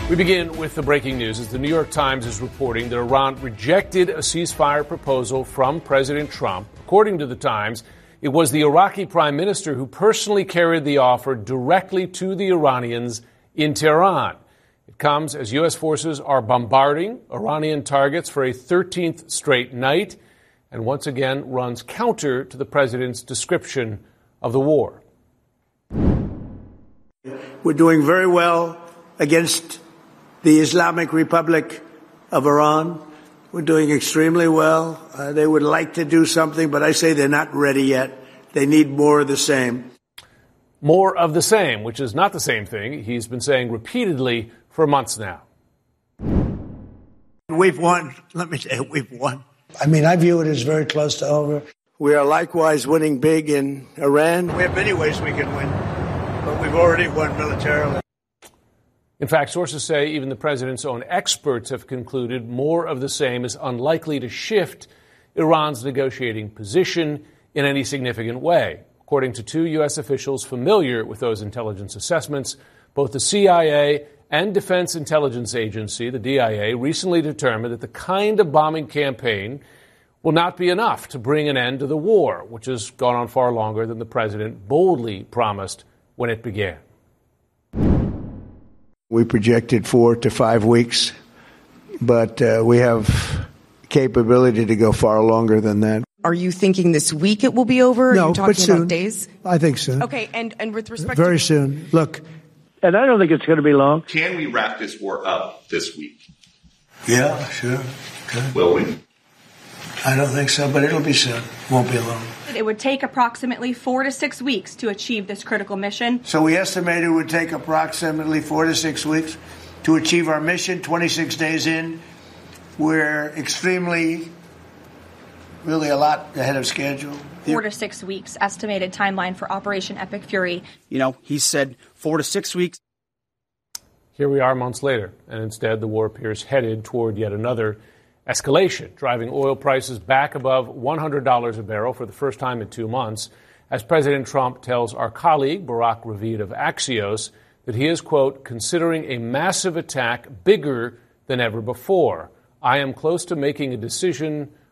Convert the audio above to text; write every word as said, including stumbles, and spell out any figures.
We begin with the breaking news as the New York Times is reporting that Iran rejected a ceasefire proposal from President Trump. According to the Times, it was the Iraqi prime minister who personally carried the offer directly to the Iranians in Tehran. It comes as U S forces are bombarding Iranian targets for a thirteenth straight night and once again runs counter to the president's description of the war. We're doing very well against the Islamic Republic of Iran. We're doing extremely well. Uh, they would like to do something, but I say they're not ready yet. They need more of the same. More of the same, which is not the same thing he's been saying repeatedly for months now. We've won. Let me tell you, we've won. I mean, I view it as very close to over. We are likewise winning big in Iran. We have many ways we can win, but we've already won militarily. In fact, sources say even the president's own experts have concluded more of the same is unlikely to shift Iran's negotiating position in any significant way. According to two U S officials familiar with those intelligence assessments, both the C I A and Defense Intelligence Agency, the D I A, recently determined that the kind of bombing campaign will not be enough to bring an end to the war, which has gone on far longer than the president boldly promised when it began. We projected four to five weeks, but uh, we have capability to go far longer than that. Are you thinking this week it will be over? No, Are you talking but soon. about days? I think soon. Okay, and, and with respect Very to... soon. Look. And I don't think it's going to be long. Can we wrap this war up this week? Yeah, sure. Good. Will we? I don't think so, but it'll be soon. Won't be long. It would take approximately four to six weeks to achieve this critical mission. So we estimate it would take approximately four to six weeks to achieve our mission. twenty-six days in, we're extremely, really a lot ahead of schedule. Four to six weeks estimated timeline for Operation Epic Fury. You know, he said four to six weeks. Here we are months later, and instead the war appears headed toward yet another escalation, driving oil prices back above one hundred dollars a barrel for the first time in two months, as President Trump tells our colleague Barak Ravid of Axios that he is, quote, considering a massive attack bigger than ever before. I am close to making a decision